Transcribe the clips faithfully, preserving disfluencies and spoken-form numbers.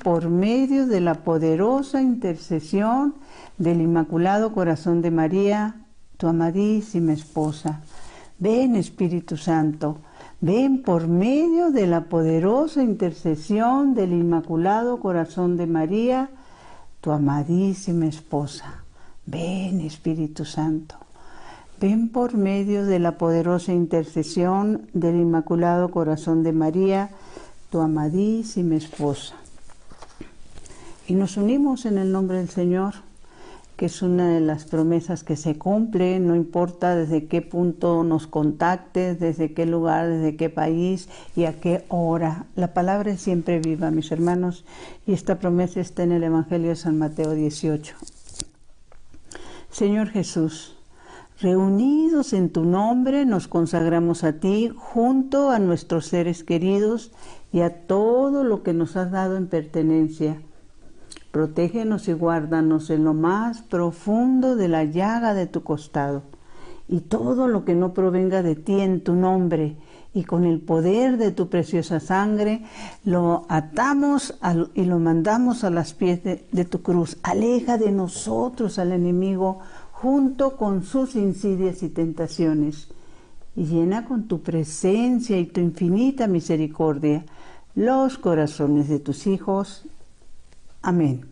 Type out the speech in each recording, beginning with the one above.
por medio de la poderosa intercesión del Inmaculado Corazón de María, tu amadísima esposa. Ven, Espíritu Santo, ven por medio de la poderosa intercesión del Inmaculado Corazón de María, tu amadísima esposa. Ven, Espíritu Santo, ven por medio de la poderosa intercesión del Inmaculado Corazón de María, tu amadísima esposa. Y nos unimos en el nombre del Señor, que es una de las promesas que se cumple, no importa desde qué punto nos contactes, desde qué lugar, desde qué país y a qué hora. La palabra es siempre viva, mis hermanos, y esta promesa está en el Evangelio de San Mateo dieciocho. Señor Jesús, reunidos en tu nombre, nos consagramos a ti junto a nuestros seres queridos y a todo lo que nos has dado en pertenencia. Protégenos y guárdanos en lo más profundo de la llaga de tu costado, y todo lo que no provenga de ti en tu nombre, y con el poder de tu preciosa sangre, lo atamos al, y lo mandamos a las pies de, de tu cruz. Aleja de nosotros al enemigo, junto con sus insidias y tentaciones, y llena con tu presencia y tu infinita misericordia los corazones de tus hijos. Amén.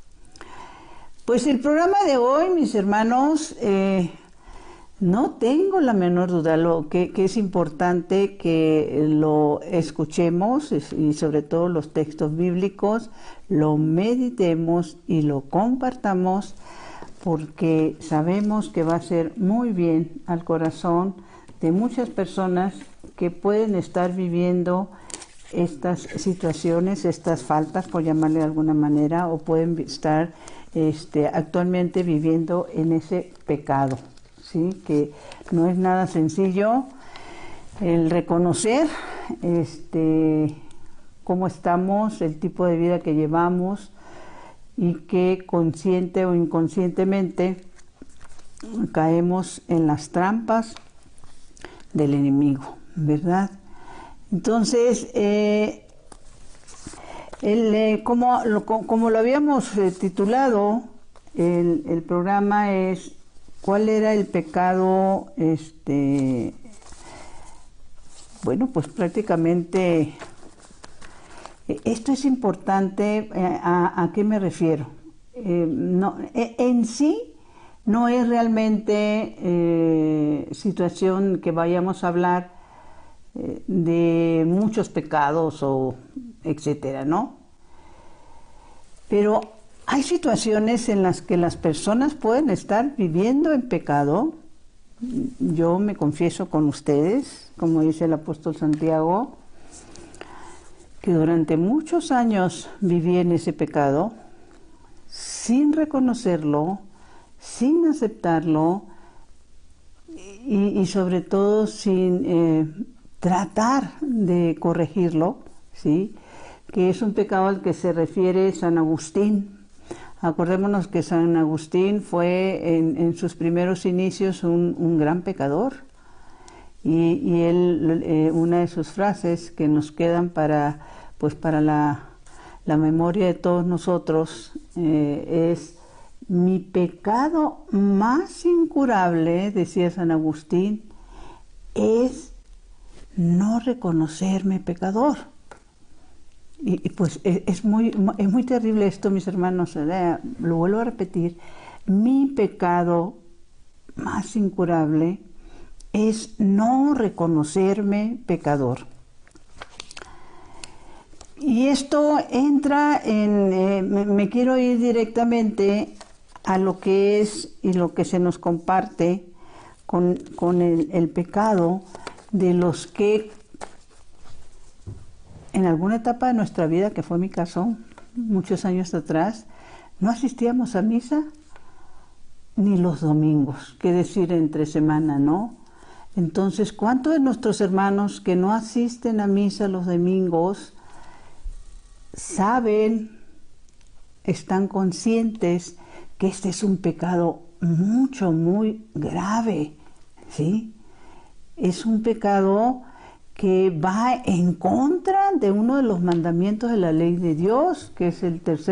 Pues el programa de hoy, mis hermanos, eh, no tengo la menor duda lo que, que es importante que lo escuchemos, y sobre todo los textos bíblicos, lo meditemos y lo compartamos, porque sabemos que va a ser muy bien al corazón de muchas personas que pueden estar viviendo estas situaciones, estas faltas, por llamarle de alguna manera, o pueden estar este, actualmente viviendo en ese pecado, ¿sí? Que no es nada sencillo el reconocer este, cómo estamos, el tipo de vida que llevamos, y que consciente o inconscientemente caemos en las trampas del enemigo, ¿verdad? Entonces, eh, el, eh, como, lo, como lo habíamos eh, titulado, el, el programa es ¿cuál era el pecado? Este, bueno, pues prácticamente esto es importante. Eh, a, ¿A qué me refiero? Eh, no, en sí no es realmente eh, situación que vayamos a hablar de muchos pecados o etcétera, ¿no? Pero hay situaciones en las que las personas pueden estar viviendo en pecado. Yo me confieso con ustedes, como dice el apóstol Santiago, que durante muchos años viví en ese pecado sin reconocerlo, sin aceptarlo y, y sobre todo sin eh, tratar de corregirlo, ¿sí? Que es un pecado al que se refiere San Agustín. Acordémonos que San Agustín fue en, en sus primeros inicios un, un gran pecador, y, y él, eh, una de sus frases que nos quedan para, pues para la, la memoria de todos nosotros eh, es: mi pecado más incurable, decía San Agustín, es no reconocerme pecador. Y, y pues es muy, es muy terrible esto, mis hermanos, ¿verdad? Lo vuelvo a repetir: mi pecado más incurable es no reconocerme pecador. Y esto entra en, eh, me, me quiero ir directamente a lo que es y lo que se nos comparte con, con el, el pecado de los que en alguna etapa de nuestra vida, que fue mi caso, muchos años atrás, no asistíamos a misa ni los domingos, qué decir entre semana, ¿no? Entonces, ¿cuántos de nuestros hermanos que no asisten a misa los domingos saben, están conscientes que este es un pecado mucho, muy grave, ¿sí? Es un pecado que va en contra de uno de los mandamientos de la ley de Dios, que es el tercer